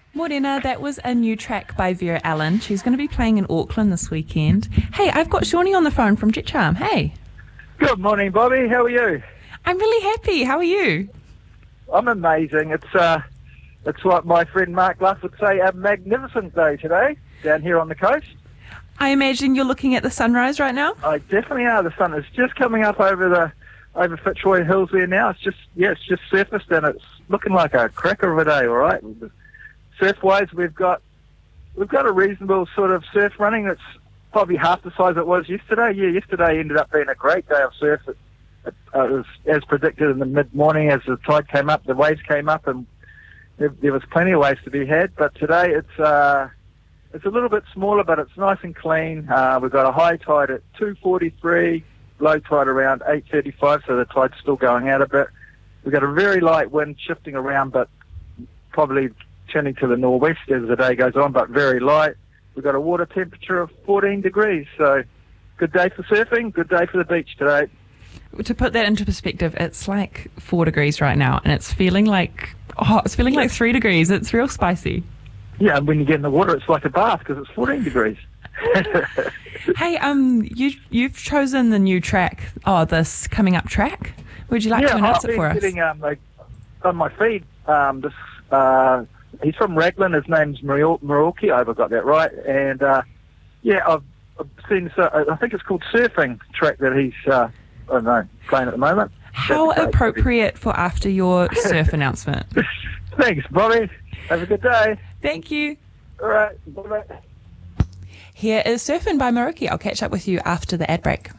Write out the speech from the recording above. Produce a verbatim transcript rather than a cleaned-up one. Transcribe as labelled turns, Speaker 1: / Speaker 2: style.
Speaker 1: Morena, that was a new track by Vera Allen. She's going to be playing in Auckland this weekend. Hey, I've got Shawnee on the phone from Jet Charm. Hey.
Speaker 2: Good morning, Bobby. How are you?
Speaker 1: I'm really happy. How are you?
Speaker 2: I'm amazing. It's uh, it's what my friend Mark Luff would say, a magnificent day today down here on the coast.
Speaker 1: I imagine you're looking at the sunrise right now?
Speaker 2: I definitely are. The sun is just coming up over the over Fitzroy Hills there now. It's just yeah, it's just surfaced and it's looking like a cracker of a day. All right. Surf-wise, we've got we've got a reasonable sort of surf running. It's probably half the size it was yesterday. Yeah, yesterday ended up being a great day of surf. It, it, uh, it was as predicted in the mid-morning as the tide came up, the waves came up, and there, there was plenty of waves to be had. But today it's uh, it's a little bit smaller, but it's nice and clean. Uh, we've got a high tide at two forty-three, low tide around eight thirty-five, so the tide's still going out a bit. We've got a very light wind shifting around, but probably turning to the northwest as the day goes on, but very light. We've got a water temperature of fourteen degrees, so good day for surfing, good day for the beach today.
Speaker 1: To put that into perspective, it's like four degrees right now, and it's feeling like oh, it's feeling like three degrees. It's real spicy.
Speaker 2: Yeah, and when you get in the water, it's like a bath because it's fourteen degrees.
Speaker 1: Hey, um, you you've chosen the new track. Oh, this coming up track. Would you like
Speaker 2: yeah,
Speaker 1: to announce
Speaker 2: I've
Speaker 1: it for
Speaker 2: been
Speaker 1: us?
Speaker 2: Getting, um, like, on my feed, um, this. Uh, He's from Raglan. His name's Moroki. I hope I got that right. And uh, yeah, I've, I've seen. Uh, I think it's called Surfing track that he's. Uh, I don't know, playing at the moment.
Speaker 1: How appropriate for after your surf announcement.
Speaker 2: Thanks, Bobby. Have a good day.
Speaker 1: Thank you.
Speaker 2: All right. Bye-bye.
Speaker 1: Here is Surfing by Moroki. I'll catch up with you after the ad break.